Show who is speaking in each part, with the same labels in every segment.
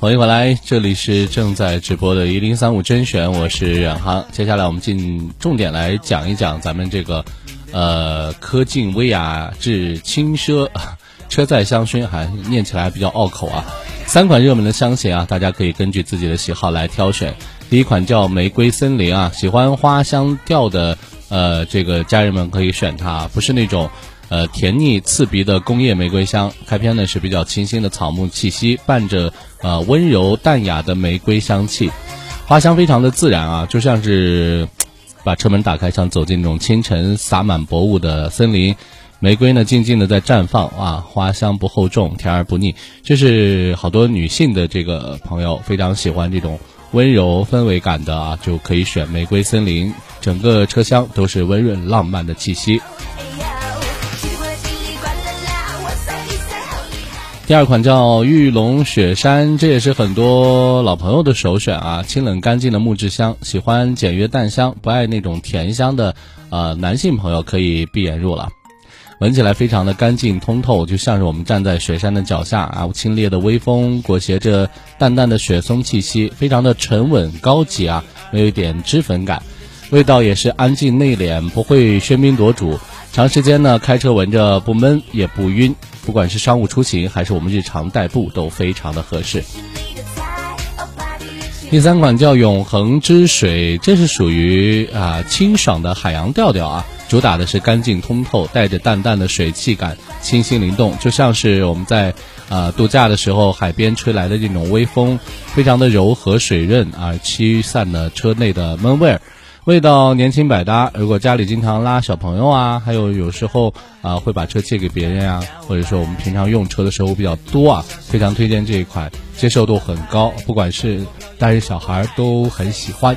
Speaker 1: 欢迎回来，这里是正在直播的1035甄选，我是远航。接下来我们进重点来讲一讲咱们这个科劲威雅致轻奢车载香薰，还念起来比较拗口啊。3款热门的香型啊，大家可以根据自己的喜好来挑选。第一款叫玫瑰森林啊，喜欢花香调的这个家人们可以选它，不是那种甜腻刺鼻的工业玫瑰香，开篇呢是比较清新的草木气息，伴着温柔淡雅的玫瑰香气，花香非常的自然啊，就像是把车门打开，像走进那种清晨洒满薄雾的森林。玫瑰呢静静的在绽放啊，花香不厚重，甜而不腻，这是好多女性的这个朋友非常喜欢这种温柔氛围感的啊，就可以选玫瑰森林，整个车厢都是温润浪漫的气息。第二款叫玉龙雪山，这也是很多老朋友的首选啊，清冷干净的木质香，喜欢简约淡香，不爱那种甜香的男性朋友可以闭眼入了。闻起来非常的干净通透，就像是我们站在雪山的脚下啊，清冽的微风裹挟着淡淡的雪松气息，非常的沉稳高级啊，没有一点脂粉感，味道也是安静内敛，不会喧宾夺主，长时间呢开车闻着不闷也不晕，不管是商务出行还是我们日常代步都非常的合适。第3款叫永恒之水，这是属于清爽的海洋调调啊，主打的是干净通透，带着淡淡的水汽感，清新灵动，就像是我们在度假的时候海边吹来的这种微风，非常的柔和水润啊，驱散了车内的闷味儿。味道年轻百搭，如果家里经常拉小朋友啊，还有时候会把车借给别人啊，或者说我们平常用车的时候比较多啊，非常推荐这一款，接受度很高，不管是大人小孩都很喜欢。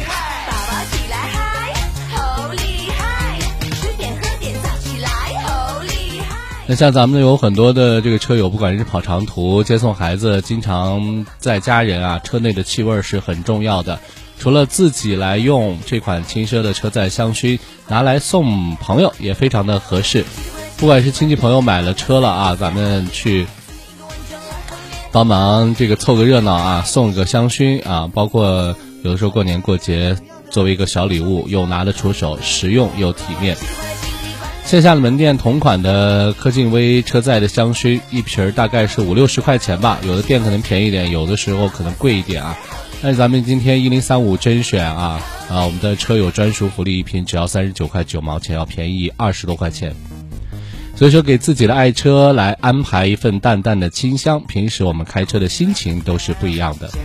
Speaker 1: 那像咱们有很多的这个车友，不管是跑长途接送孩子，经常在家人啊，车内的气味是很重要的，除了自己来用，这款轻奢的车载香薰拿来送朋友也非常的合适，不管是亲戚朋友买了车了啊，咱们去帮忙这个凑个热闹啊，送个香薰啊，包括有的时候过年过节作为一个小礼物，又拿得出手，实用又体面。线下的门店同款的科劲威车载的香薰，一瓶大概是50-60块钱吧，有的店可能便宜一点，有的时候可能贵一点啊。但是咱们今天1035甄选我们的车友专属福利，一瓶只要39块9毛钱，要便宜20多块钱。所以说给自己的爱车来安排一份淡淡的清香，平时我们开车的心情都是不一样的。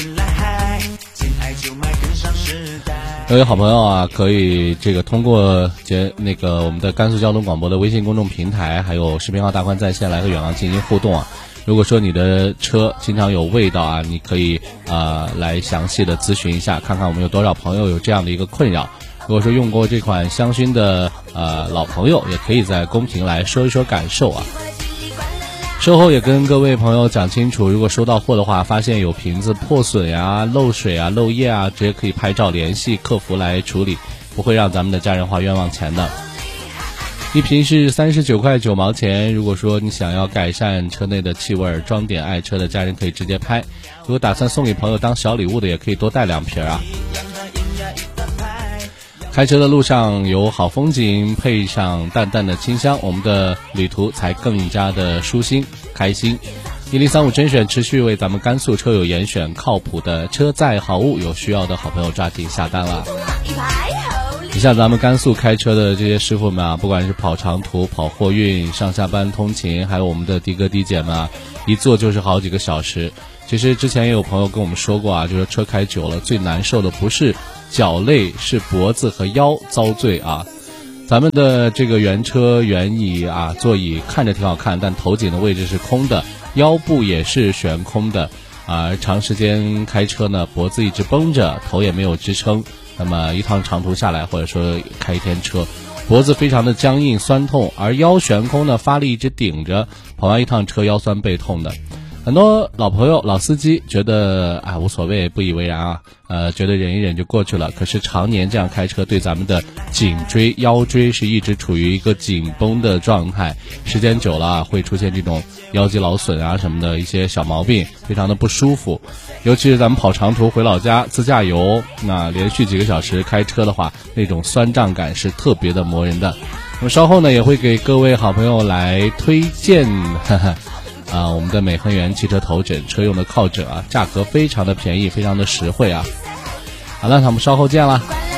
Speaker 1: 各位好朋友啊，可以这个通过我们的甘肃交通广播的微信公众平台，还有视频号大观在线来和远航进行互动啊。如果说你的车经常有味道啊，你可以来详细的咨询一下，看看我们有多少朋友有这样的一个困扰。如果说用过这款香薰的老朋友，也可以在公屏来说一说感受啊。售后也跟各位朋友讲清楚，如果收到货的话，发现有瓶子破损啊、漏水啊、漏液啊，直接可以拍照联系客服来处理，不会让咱们的家人花冤枉钱的。一瓶是39块9毛钱，如果说你想要改善车内的气味，装点爱车的家人可以直接拍，如果打算送给朋友当小礼物的，也可以多带2瓶啊。开车的路上有好风景，配上淡淡的清香，我们的旅途才更加的舒心开心。1035甄选持续为咱们甘肃车友严选靠谱的车载好物，有需要的好朋友抓紧下单了。你像咱们甘肃开车的这些师傅们啊，不管是跑长途、跑货运、上下班通勤，还有我们的的哥的姐们啊，一坐就是好几个小时。其实之前也有朋友跟我们说过啊，就是车开久了最难受的不是脚累，是脖子和腰遭罪啊。咱们的这个原车原椅啊，座椅看着挺好看，但头颈的位置是空的，腰部也是悬空的啊。长时间开车呢，脖子一直绷着，头也没有支撑，那么一趟长途下来，或者说开一天车，脖子非常的僵硬酸痛，而腰悬空呢，发力一直顶着，跑完一趟车腰酸背痛的。 很多老朋友、老司机觉得无所谓，不以为然啊，觉得忍一忍就过去了。可是常年这样开车，对咱们的颈椎、腰椎是一直处于一个紧绷的状态，时间久了会出现这种腰肌劳损啊什么的一些小毛病，非常的不舒服。尤其是咱们跑长途回老家自驾游，那连续几个小时开车的话，那种酸胀感是特别的磨人的。那么稍后呢，也会给各位好朋友来推荐我们的美恒源汽车头枕车用的靠枕啊，价格非常的便宜，非常的实惠啊。好了，那我们稍后见了。